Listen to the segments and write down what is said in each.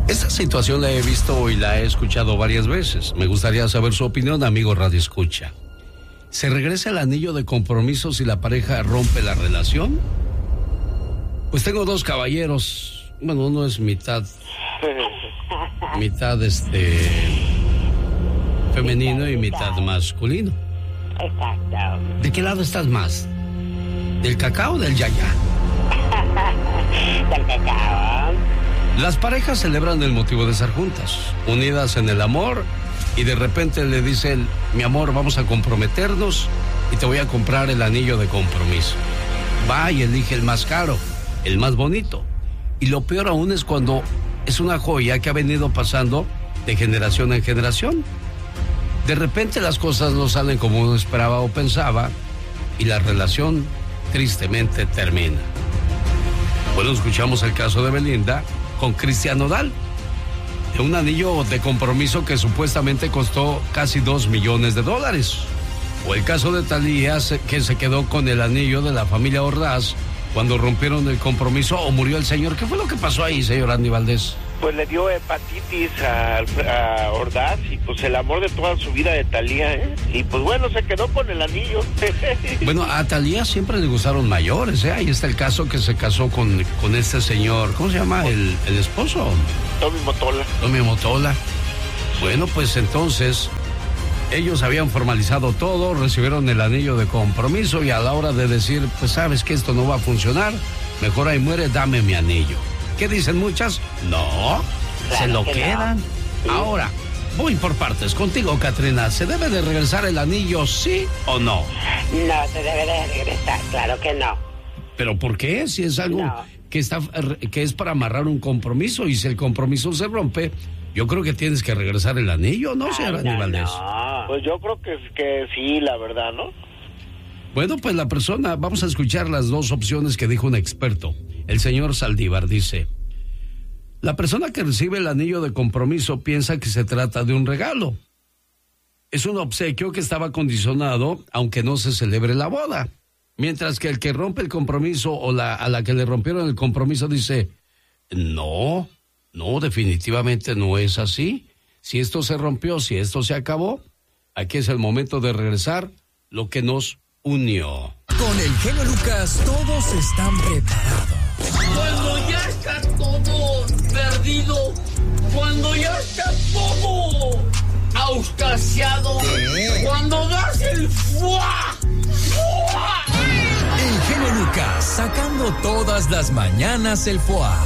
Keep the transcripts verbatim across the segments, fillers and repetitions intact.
Esta situación la he visto y la he escuchado varias veces. Me gustaría saber su opinión, amigo Radio Escucha. ¿Se regresa el anillo de compromiso si la pareja rompe la relación? Pues tengo dos caballeros. Bueno, uno es mitad... mitad, este... femenino y mitad masculino. Exacto. ¿De qué lado estás más? ¿Del cacao o del yaya? Del cacao. Las parejas celebran el motivo de estar juntas, unidas en el amor, y de repente le dicen, mi amor, vamos a comprometernos y te voy a comprar el anillo de compromiso. Va y elige el más caro, el más bonito. Y lo peor aún es cuando es una joya que ha venido pasando de generación en generación. De repente las cosas no salen como uno esperaba o pensaba y la relación tristemente termina. Bueno, escuchamos el caso de Belinda con Cristian Nodal, de un anillo de compromiso que supuestamente costó casi dos millones de dólares. O el caso de Thalía, que se quedó con el anillo de la familia Ordaz cuando rompieron el compromiso o murió el señor. ¿Qué fue lo que pasó ahí, señor Andy Valdés? Pues le dio hepatitis a, a Ordaz y pues el amor de toda su vida de Thalía, ¿eh? Y pues bueno, se quedó con el anillo. Bueno, a Thalía siempre le gustaron mayores, ¿eh? Ahí está el caso que se casó con, con este señor, ¿cómo se llama? El, el esposo. Tommy Motola. Tommy Motola. Bueno, pues entonces, ellos habían formalizado todo, recibieron el anillo de compromiso y a la hora de decir, pues sabes que esto no va a funcionar, mejor ahí muere, dame mi anillo. ¿Qué dicen muchas? No, claro, se lo quedan. No. Ahora, voy por partes. Contigo, Catrina, ¿se debe de regresar el anillo, sí o no? No, se debe de regresar, claro que no. ¿Pero por qué? Si es algo no. que, está, que es para amarrar un compromiso y si el compromiso se rompe, yo creo que tienes que regresar el anillo, ¿no, señora no, Valdés? No. Pues yo creo que, que sí, la verdad, ¿no? Bueno, pues la persona, vamos a escuchar las dos opciones que dijo un experto. El señor Saldívar dice, la persona que recibe el anillo de compromiso piensa que se trata de un regalo. Es un obsequio que estaba condicionado aunque no se celebre la boda. Mientras que el que rompe el compromiso o la, a la que le rompieron el compromiso dice, no, no, definitivamente no es así. Si esto se rompió, si esto se acabó, aquí es el momento de regresar lo que nos unió. Con el genio Lucas todos están preparados. Cuando ya está todo perdido, cuando ya está todo auscasiado, ¿qué? Cuando das el fuá, fuá. El genio Lucas sacando todas las mañanas el fuá.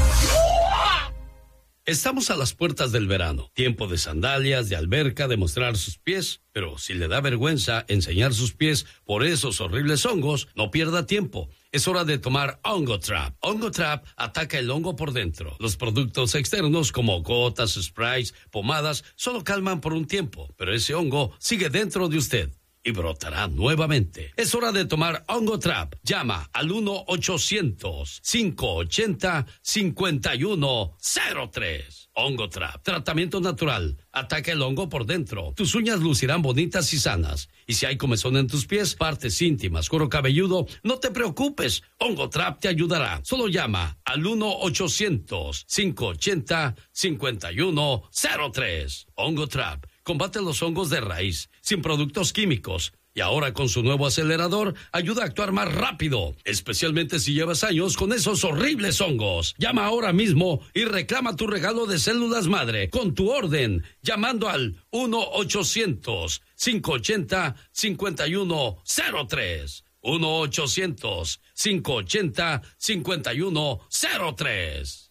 Estamos a las puertas del verano, tiempo de sandalias, de alberca, de mostrar sus pies, pero si le da vergüenza enseñar sus pies por esos horribles hongos, no pierda tiempo. Es hora de tomar Hongo Trap. Hongo Trap ataca el hongo por dentro. Los productos externos como gotas, sprays, pomadas, solo calman por un tiempo, pero ese hongo sigue dentro de usted y brotará nuevamente. Es hora de tomar Hongo Trap. Llama al uno ochocientos, cinco ochenta, cincuenta y uno cero tres. Hongo Trap. Tratamiento natural. Ataca el hongo por dentro. Tus uñas lucirán bonitas y sanas. Y si hay comezón en tus pies, partes íntimas, cuero cabelludo, no te preocupes. Hongo Trap te ayudará. Solo llama al uno ochocientos, cinco ochenta, cincuenta y uno cero tres. Hongo Trap. Combate los hongos de raíz, sin productos químicos. Y ahora con su nuevo acelerador, ayuda a actuar más rápido, especialmente si llevas años con esos horribles hongos. Llama ahora mismo y reclama tu regalo de células madre con tu orden, llamando al uno ochocientos, cinco ochenta, cincuenta y uno cero tres. uno ochocientos, cinco ochenta, cincuenta y uno cero tres.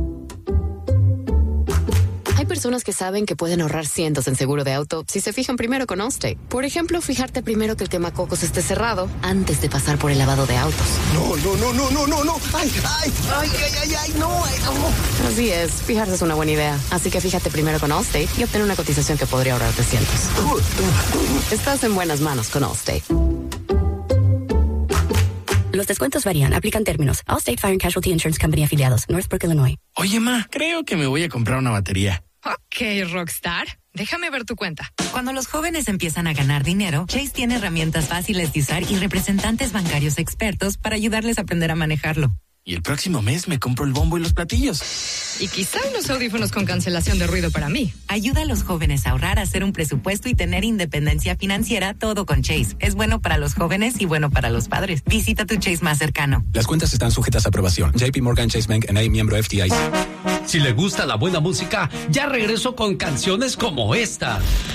Hay personas que saben que pueden ahorrar cientos en seguro de auto si se fijan primero con Allstate. Por ejemplo, fijarte primero que el quemacocos esté cerrado antes de pasar por el lavado de autos. No, no, no, no, no, no, no. Ay, ay, ay, ay, ay, ay, no, ay, no. Así es, fijarse es una buena idea. Así que fíjate primero con Allstate y obtén una cotización que podría ahorrarte cientos. Estás en buenas manos con Allstate. Los descuentos varían, aplican términos. Allstate Fire and Casualty Insurance Company afiliados, Northbrook, Illinois. Oye, ma, creo que me voy a comprar una batería. Ok, Rockstar. Déjame ver tu cuenta. Cuando los jóvenes empiezan a ganar dinero, Chase tiene herramientas fáciles de usar y representantes bancarios expertos para ayudarles a aprender a manejarlo. Y el próximo mes me compro el bombo y los platillos. Y quizá unos audífonos con cancelación de ruido para mí. Ayuda a los jóvenes a ahorrar, a hacer un presupuesto y tener independencia financiera, todo con Chase. Es bueno para los jóvenes y bueno para los padres. Visita tu Chase más cercano. Las cuentas están sujetas a aprobación. J P Morgan Chase Bank N A, miembro F D I C. Si le gusta la buena música, ya regreso con canciones como esta.